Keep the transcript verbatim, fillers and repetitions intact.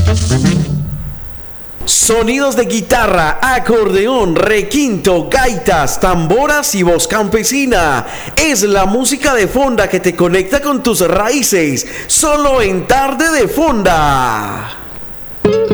Sonidos de guitarra, acordeón, requinto, gaitas, tamboras y voz campesina. Es la música de fonda que te conecta con tus raíces. Solo en Tarde de Fonda.